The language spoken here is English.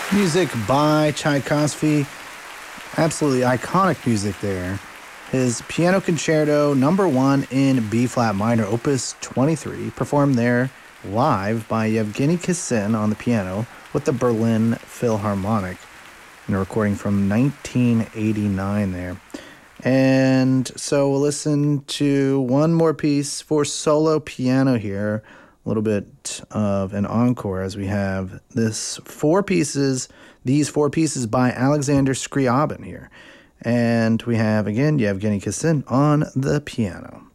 Music by Tchaikovsky. Absolutely iconic music there. His Piano Concerto number 1 in B-flat minor, opus 23, performed there live by Yevgeny Kissin on the piano with the Berlin Philharmonic in a recording from 1989 there. And so we'll listen to one more piece for solo piano here, a little bit of an encore as we have these four pieces by Alexander Scriabin here. And we have, again, Yevgeny Kissin on the piano.